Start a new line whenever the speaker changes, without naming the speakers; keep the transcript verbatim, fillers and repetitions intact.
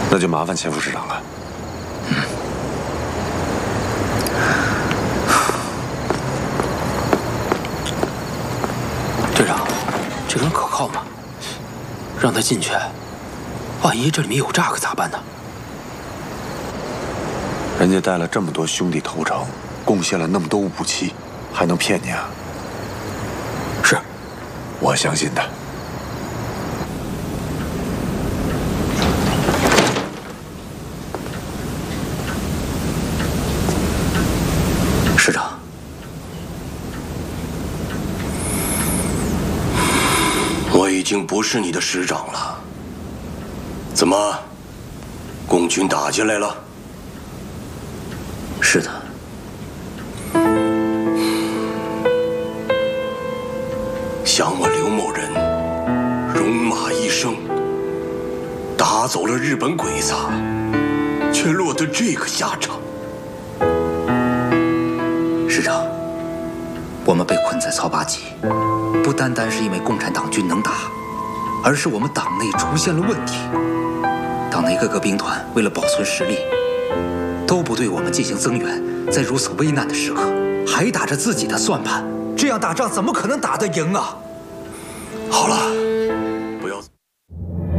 那就麻烦钱副市长了。嗯。
队长，这个人可靠吗？让他进去，万一这里面有诈可咋办呢？
人家带了这么多兄弟投诚，贡献了那么多武器，还能骗你啊？
是，
我相信他。
市长，
我已经不是你的师长了。怎么，共军打进来了？
是的。
想我刘某人戎马一生，打走了日本鬼子，却落得这个下场。
师长，我们被困在曹八旗，不单单是因为共产党军能打，而是我们党内出现了问题。党内各个兵团为了保存实力，都不对我们进行增援，在如此危难的时刻，还打着自己的算盘，这样打仗怎么可能打得赢啊？
好了。